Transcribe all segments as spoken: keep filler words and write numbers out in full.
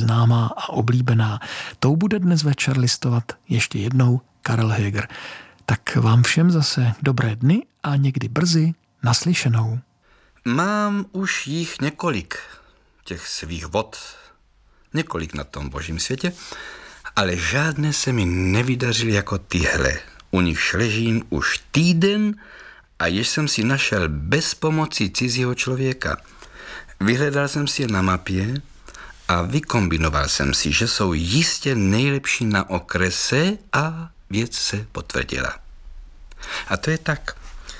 známá a oblíbená. Tou bude dnes večer listovat ještě jednou Karel Höger. Tak vám všem zase dobré dny a někdy brzy naslyšenou. Mám už jich několik, těch svých vod, několik na tom božím světě, ale žádné se mi nevydařily jako tyhle. U nich ležím už týden a jež jsem si našel bez pomoci cizího člověka. Vyhledal jsem si je na mapě a vykombinoval jsem si, že jsou jistě nejlepší na okrese a věc se potvrdila. A to je tak.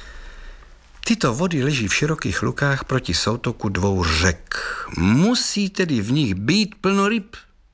Tyto vody leží v širokých lukách proti soutoku dvou řek. Musí tedy v nich být plno ryb.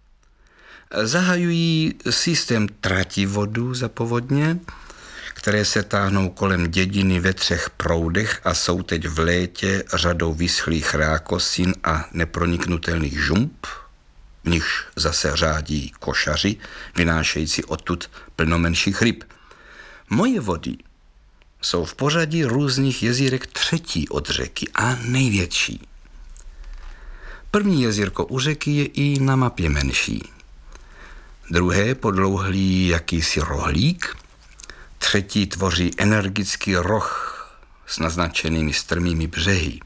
Zahajují systém trativodů za povodně, které se táhnou kolem dědiny ve třech proudech a jsou teď v létě řadou vyschlých rákosin a neproniknutelných žump, v nichž zase řádí košaři, vynášející odtud plno menších ryb. Moje vody jsou v pořadí různých jezírek třetí od řeky a největší. První jezírko u řeky je i na mapě menší. Druhé podlouhlý jakýsi rohlík, třetí tvoří energický roh s naznačenými strmými břehy.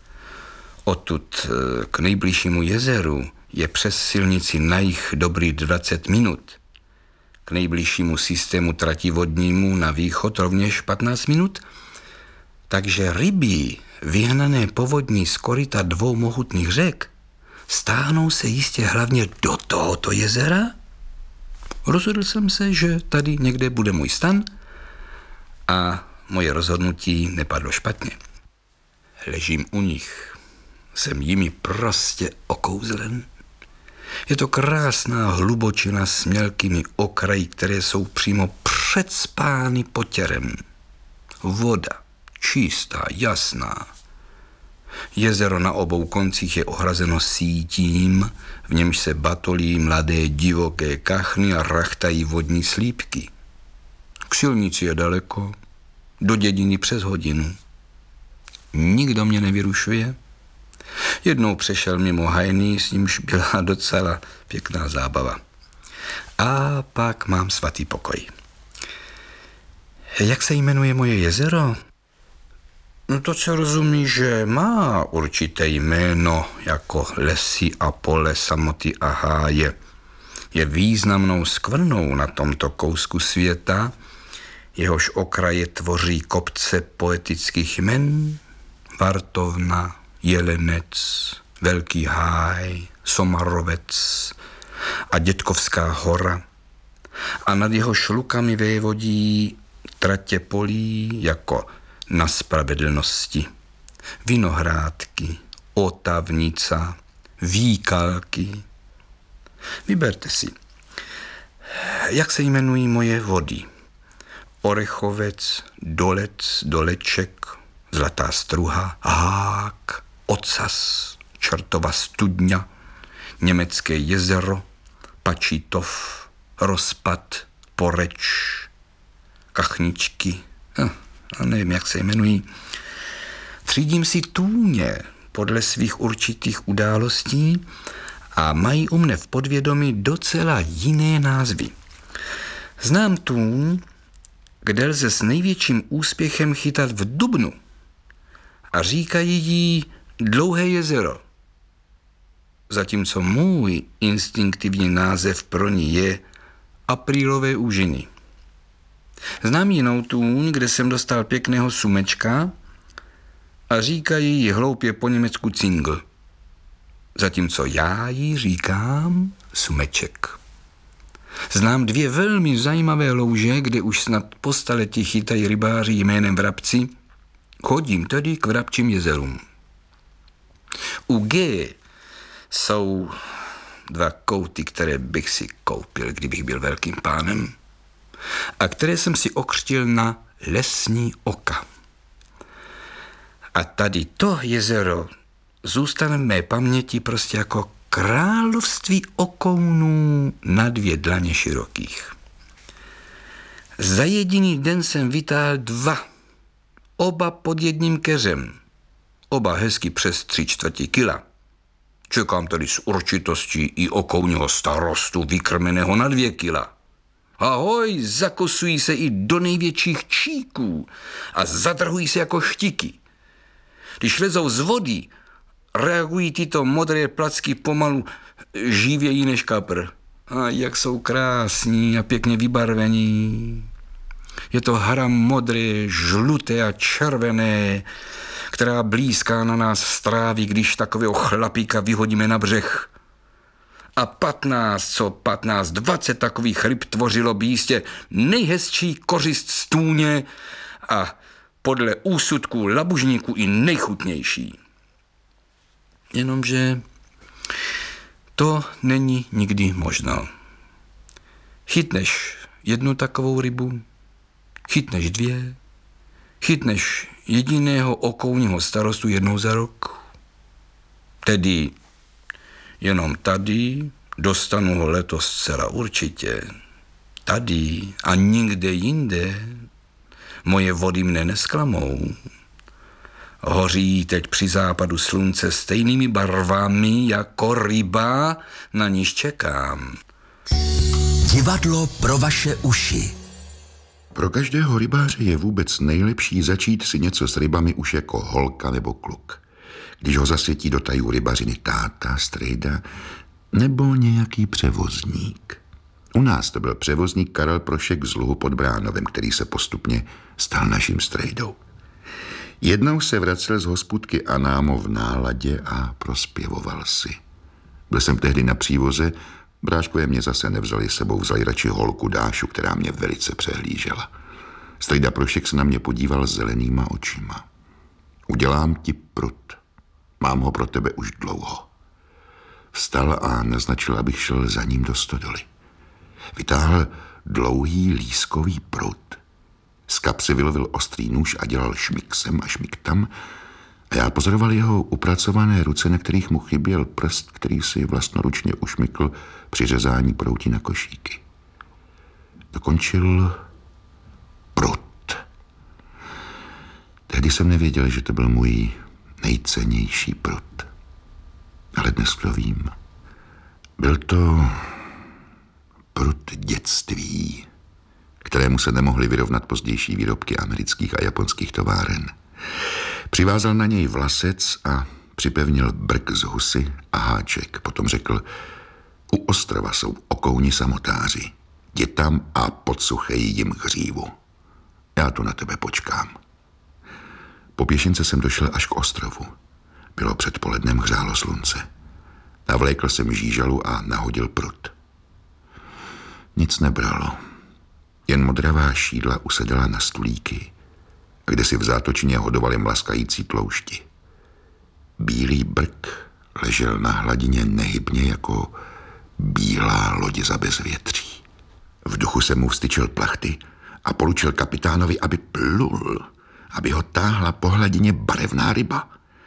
Odtud k nejbližšímu jezeru je přes silnici na jih dobrý dvacet minut. K nejbližšímu systému trativodnímu na východ rovněž patnáct minut, takže ryby vyhnané povodní z koryta dvou mohutných řek stáhnou se jistě hlavně do tohoto jezera. Rozhodl jsem se, že tady někde bude můj stan a moje rozhodnutí nepadlo špatně. Ležím u nich, jsem jimi prostě okouzlen. Je to krásná hlubočina s mělkými okraji, které jsou přímo předspány potěrem. Voda, čistá, jasná. Jezero na obou koncích je ohrazeno sítím, v němž se batolí mladé divoké kachny a rachtají vodní slípky. K silnici je daleko, do dědiny přes hodinu. Nikdo mě nevyrušuje. Jednou přešel mimo hajný, s nímž byla docela pěkná zábava. A pak mám svatý pokoj. Jak se jmenuje moje jezero? No to se rozumí, že má určité jméno, jako lesy a pole, samoty a háje. Je významnou skvrnou na tomto kousku světa, jehož okraje tvoří kopce poetických jmen, Vartovna, Jelenec, Velký háj, Somarovec a Dětkovská hora. A nad jeho šlukami vévodí tratě polí jako Na spravedlnosti, Vinohrádky, Otavnica, Výkalky. Vyberte si, jak se jmenují moje vody. Orechovec, Dolec, Doleček, Zlatá struha, Hák, Ocas, Čertova studňa, Německé jezero, Pačítov, Rozpad, Poreč, Kachničky, hm, a nevím, jak se jmenují. Třídím si tůně podle svých určitých událostí a mají u mne v podvědomí docela jiné názvy. Znám tůň, kde lze s největším úspěchem chytat v dubnu a říkají jí Dlouhé jezero, zatímco můj instinktivní název pro ní je Aprílové úžiny. Znám jinou tůň, kde jsem dostal pěkného sumečka a říkají jí hloupě po německu Cingl, zatímco já jí říkám sumeček. Znám dvě velmi zajímavé louže, kde už snad po staletí chytají rybáři jménem Vrabci. Chodím tedy k Vrabčím jezerům. U G jsou dva kouty, které bych si koupil, kdybych byl velkým pánem, a které jsem si okřtil na Lesní oka. A tady to jezero zůstane v mé paměti prostě jako království okounů na dvě dlaně širokých. Za jediný den jsem vytáhl dva, oba pod jedním keřem, oba hezky přes tři čtvrtě kila. Čekám tedy s určitostí i okouního starostu vykrmeného na dvě kila. Ahoj, zakosují se i do největších číků a zadrhují se jako štiky. Když lezou z vody, reagují tyto modré placky pomalu živěji než kapr. A jak jsou krásní a pěkně vybarvení. Je to hra modré, žluté a červené, která blízká na nás stráví, když takového chlapíka vyhodíme na břeh. A patnáct, co patnáct, dvacet takových ryb tvořilo by jistě nejhezčí kořist stůně a podle úsudků labužníků i nejchutnější. Jenomže to není nikdy možno. Chytneš jednu takovou rybu, chytneš dvě, chytneš jediného okouního starostu jednou za rok. Tedy jenom tady dostanu ho letos zcela určitě. Tady a nikde jinde moje vody mne nesklamou. Hoří teď při západu slunce stejnými barvami jako ryba, na níž čekám. Divadlo pro vaše uši. Pro každého rybáře je vůbec nejlepší začít si něco s rybami už jako holka nebo kluk. Když ho zasvětí do tajů rybařiny táta, strejda nebo nějaký převozník. U nás to byl převozník Karel Prošek z Luhu pod Bránovem, který se postupně stal naším strejdou. Jednou se vracel z hospůdky Anámo v náladě a prospěvoval si. Byl jsem tehdy na přívoze, bráškové mě zase nevzali sebou, vzali radši holku Dášu, která mě velice přehlížela. Strejda Prošek se na mě podíval zelenýma očima. Udělám ti prut. Mám ho pro tebe už dlouho. Vstal a naznačil, abych šel za ním do stodoly. Vytáhl dlouhý lískový prut. Z kapsy vylovil ostrý nůž a dělal šmik sem a šmik tam. A já pozoroval jeho upracované ruce, na kterých mu chyběl prst, který si vlastnoručně ušmykl při řezání proutí na košíky. Dokončil prut. Tehdy jsem nevěděl, že to byl můj nejcennější prut. Ale dnes to vím. Byl to prut dětství, kterému se nemohly vyrovnat pozdější výrobky amerických a japonských továren. Přivázal na něj vlasec a připevnil brk z husy a háček. Potom řekl, u ostrova jsou okouni samotáři. Jdi tam a podsuchej jim hřívu. Já tu na tebe počkám. Po pěšince jsem došel až k ostrovu. Bylo předpolednem, hřálo slunce. Navlékl jsem žížalu a nahodil prut. Nic nebralo. Jen modravá šídla usedala na stulíky, kde si v zátočině hodovali mlaskající tloušti. Bílý brk ležel na hladině nehybně jako bílá loď za bezvětří. V duchu jsem mu vstyčil plachty a poručil kapitánovi, aby plul, aby ho táhla po hladině barevná ryba.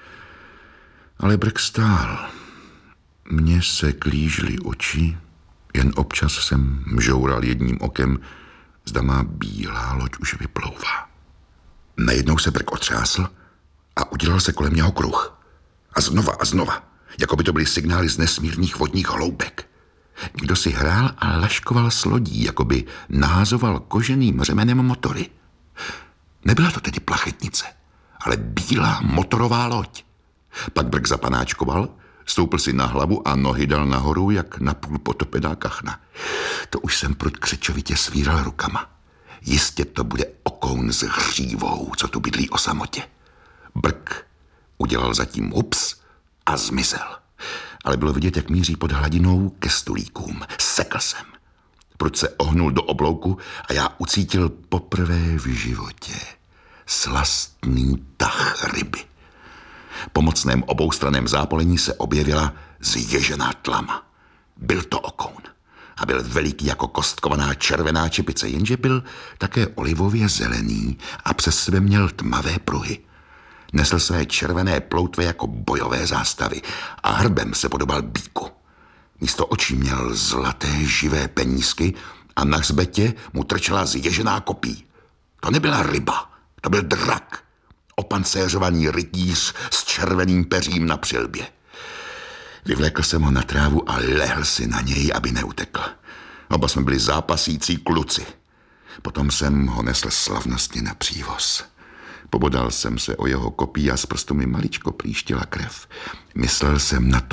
Ale brk stál. Mně se klížly oči, jen občas jsem mžoural jedním okem, zda má bílá loď už vyplouvá. Najednou se brk otřásl a udělal se kolem něho kruh. A znova a znova, jako by to byly signály z nesmírných vodních hloubek. Kdo si hrál a laškoval s lodí, jako by nahazoval koženým řemenem motory. Nebyla to tedy plachetnice, ale bílá motorová loď. Pak brk zapanáčkoval, stoupil si na hlavu a nohy dal nahoru, jak napůl potopená kachna. To už jsem prut křečovitě svíral rukama. Jistě to bude okoun s hřívou, co tu bydlí o samotě. Brk udělal zatím ups a zmizel. Ale bylo vidět, jak míří pod hladinou ke stulíkům. Sekl jsem. Prut se ohnul do oblouku a já ucítil poprvé v životě slastný tah ryby. Po mocném oboustraném zápolení se objevila zježená tlama. Byl to okoun a byl veliký jako kostkovaná červená čepice, jenže byl také olivově zelený a přes sebe měl tmavé pruhy. Nesl své červené ploutve jako bojové zástavy a hrbem se podobal býku. Místo očí měl zlaté živé penízky a na hřbetě mu trčela zježená kopí. To nebyla ryba, to byl drak. Opancéřovaný rytíř s červeným peřím na přilbě. Vyvlékl jsem ho na trávu a lehl si na něj, aby neutekl. Oba jsme byli zápasící kluci. Potom jsem ho nesl slavnostně na přívoz. Pobodal jsem se o jeho kopí a z prstu mi maličko plíštila krev. Myslel jsem na to,